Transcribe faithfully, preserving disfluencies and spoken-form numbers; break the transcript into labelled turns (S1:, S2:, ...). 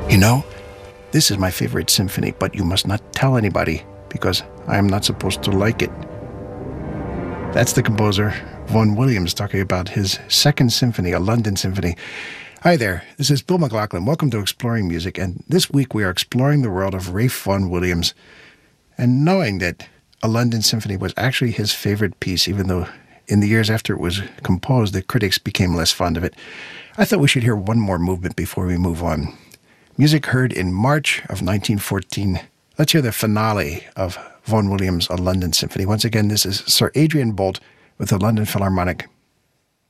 S1: You know, this is my favorite symphony, but you must not tell anybody because I am not supposed to like it. That's the composer, Vaughan Williams, talking about his second symphony, a London symphony. Hi there, this is Bill McLaughlin. Welcome to Exploring Music, and this week we are exploring the world of Ralph Vaughan Williams and knowing that a London symphony was actually his favorite piece, even though in the years after it was composed, the critics became less fond of it. I thought we should hear one more movement before we move on. Music heard in March of nineteen fourteen. Let's hear the finale of Vaughan Williams' A London Symphony. Once again, this is Sir Adrian Boult with the London Philharmonic.